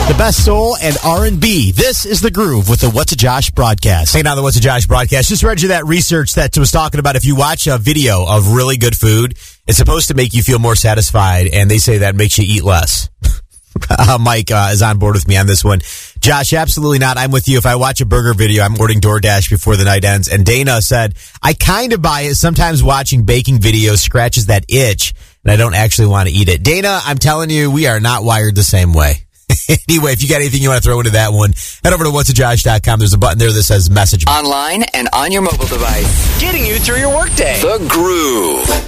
The best soul and R&B. This is The Groove with the What's a Josh broadcast. Hey, now the What's a Josh broadcast. Just read you that research that was talking about if you watch a video of really good food, it's supposed to make you feel more satisfied, and they say that makes you eat less. Mike is on board with me on this one. Josh, absolutely not. I'm with you. If I watch a burger video, I'm ordering DoorDash before the night ends. And Dana said, I kind of buy it. Sometimes watching baking videos scratches that itch, and I don't actually want to eat it. Dana, I'm telling you, we are not wired the same way. Anyway, if you got anything you want to throw into that one, head over to whatsajosh.com. There's a button there that says message. Online and on your mobile device. Getting you through your workday. The Groove.